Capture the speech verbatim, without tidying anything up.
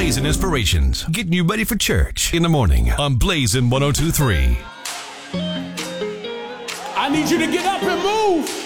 Blazing Inspirations, getting you ready for church in the morning on Blazing one oh two three. I need you to get up and move.